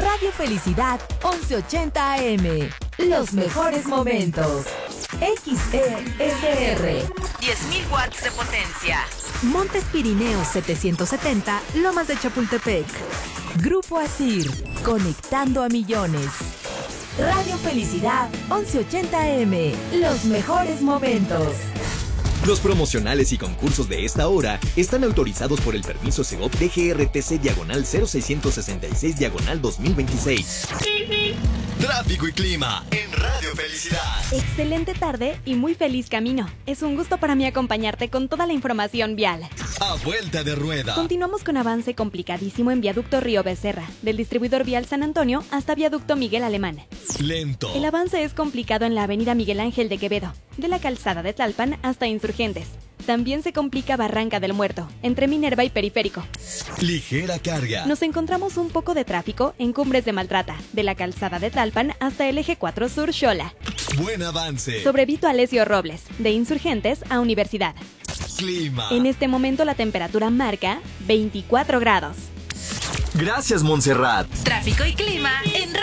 Radio Felicidad 1180 AM. Los mejores momentos. XESR. 10.000 watts de potencia. Montes Pirineos 770, Lomas de Chapultepec. Grupo Asir, conectando a millones. Radio Felicidad 1180 AM. Los mejores momentos. Los promocionales y concursos de esta hora están autorizados por el permiso Segov DGRTC/0666/2026. Tráfico y clima en Radio Felicidad. Excelente tarde y muy feliz camino. Es un gusto para mí acompañarte con toda la información vial. A vuelta de rueda. Continuamos con avance complicadísimo en Viaducto Río Becerra, del distribuidor vial San Antonio hasta Viaducto Miguel Alemán. Lento. El avance es complicado en la avenida Miguel Ángel de Quevedo, de la calzada de Tlalpan hasta Insurgentes. También se complica Barranca del Muerto, entre Minerva y Periférico. Ligera carga. Nos encontramos un poco de tráfico en Cumbres de Maltrata, de la calzada de Tlalpan hasta el eje 4 Sur Xola. Buen avance. Sobre Vito Alessio Robles, de Insurgentes a Universidad. Clima. En este momento la temperatura marca 24 grados. Gracias, Montserrat. Tráfico y clima en